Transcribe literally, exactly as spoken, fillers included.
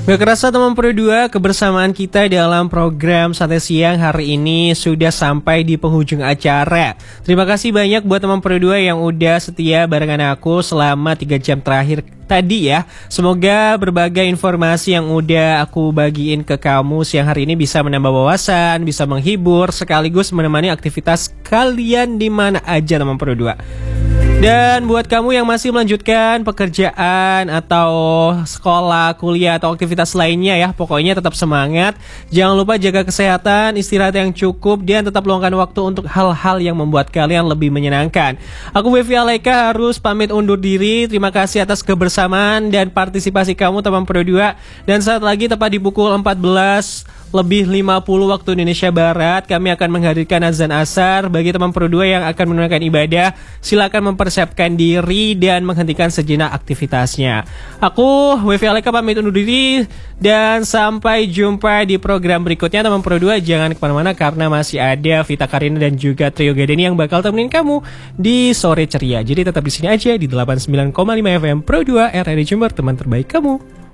Gak kerasa teman Pro dua, kebersamaan kita dalam program Santai Siang hari ini sudah sampai di penghujung acara. Terima kasih banyak buat teman Pro dua yang udah setia barengan aku selama tiga jam terakhir tadi ya. Semoga berbagai informasi yang udah aku bagiin ke kamu siang hari ini bisa menambah wawasan, bisa menghibur, sekaligus menemani aktivitas kalian di mana aja teman Pro dua. Dan buat kamu yang masih melanjutkan pekerjaan atau sekolah, kuliah, atau aktivitas lainnya ya, pokoknya tetap semangat. Jangan lupa jaga kesehatan, istirahat yang cukup, dan tetap luangkan waktu untuk hal-hal yang membuat kalian lebih menyenangkan. Aku Wevi Alaika harus pamit undur diri. Terima kasih atas kebersamaan dan partisipasi kamu teman Pro dua. Dan saat lagi tepat di pukul empat belas lebih lima puluh waktu Indonesia Barat, kami akan menghadirkan azan asar. Bagi teman Pro dua yang akan menunaikan ibadah, silakan mempersiapkan diri dan menghentikan sejenak aktivitasnya. Aku Wevi Alaika pamit undur diri dan sampai jumpa di program berikutnya teman Pro dua. Jangan kemana-mana karena masih ada Vita Karina dan juga Trio Gadeni yang bakal temenin kamu di sore ceria. Jadi tetap di sini aja di delapan puluh sembilan koma lima F M Pro dua R R I Jember, teman terbaik kamu.